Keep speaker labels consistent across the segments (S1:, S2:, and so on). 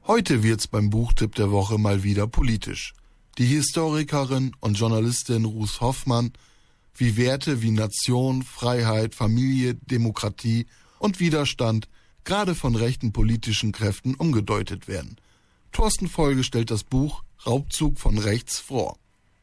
S1: Heute wird's beim Buchtipp der Woche mal wieder politisch. Die Historikerin und Journalistin Ruth Hoffmann, wie Werte wie Nation, Freiheit, Familie, Demokratie und Widerstand gerade von rechten politischen Kräften umgedeutet werden. Thorsten Folge stellt das Buch Raubzug von rechts vor.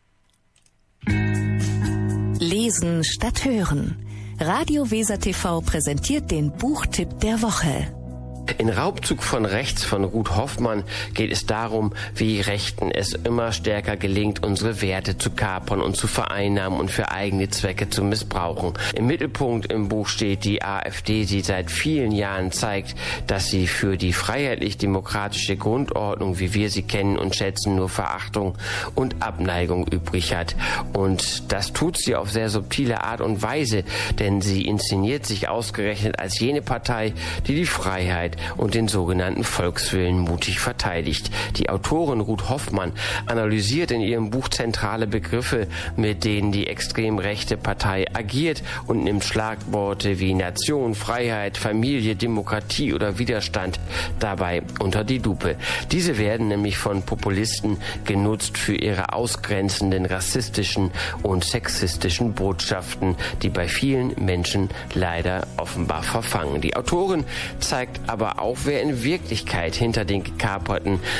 S2: Lesen statt hören. Radio Weser TV präsentiert den Buchtipp der Woche.
S3: In Raubzug von rechts von Ruth Hoffmann geht es darum, wie Rechten es immer stärker gelingt, unsere Werte zu kapern und zu vereinnahmen und für eigene Zwecke zu missbrauchen. Im Mittelpunkt im Buch steht die AfD, die seit vielen Jahren zeigt, dass sie für die freiheitlich-demokratische Grundordnung, wie wir sie kennen und schätzen, nur Verachtung und Abneigung übrig hat. Und das tut sie auf sehr subtile Art und Weise, denn sie inszeniert sich ausgerechnet als jene Partei, die die Freiheit und den sogenannten Volkswillen mutig verteidigt. Die Autorin Ruth Hoffmann analysiert in ihrem Buch zentrale Begriffe, mit denen die extrem rechte Partei agiert, und nimmt Schlagworte wie Nation, Freiheit, Familie, Demokratie oder Widerstand dabei unter die Lupe. Diese werden nämlich von Populisten genutzt für ihre ausgrenzenden, rassistischen und sexistischen Botschaften, die bei vielen Menschen leider offenbar verfangen. Die Autorin zeigt aber auch, wer in Wirklichkeit hinter den gekaperten